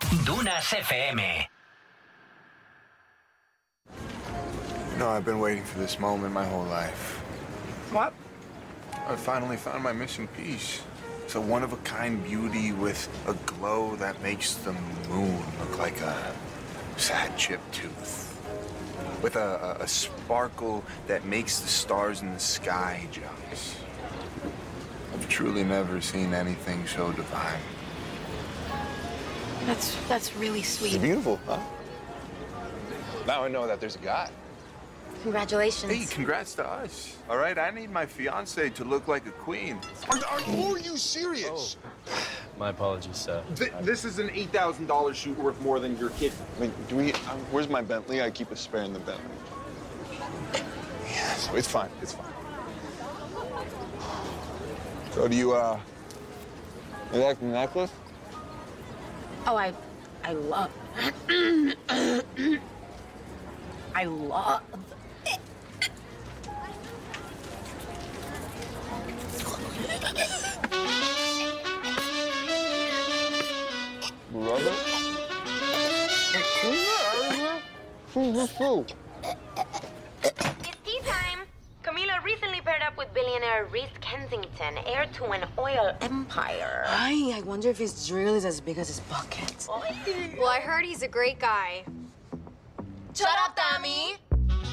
Dunas FM. No, I've been waiting for this moment my whole life. What? I finally found my missing piece. It's a one-of-a-kind beauty with a glow that makes the moon look like a sad chipped tooth. With a sparkle that makes the stars in the sky jealous. I've truly never seen anything so divine. That's really sweet. It's beautiful, huh? Now I know that there's a God. Congratulations. Hey, congrats to us. All right, I need my fiance to look like a queen. Are you serious? Oh. My apologies, sir. This is an $8,000 shoot worth more than your kid. I mean, where's my Bentley? I keep a spare in the Bentley. Yeah, so it's fine. It's fine. So do you like the necklace? Oh, I love. I love. Love it? It's tea time. Camila recently paired up with billionaire Reese Kensington, heir to an oil empire. I wonder if his drill is as big as his bucket. Well, I heard he's a great guy. Shut up, Tommy.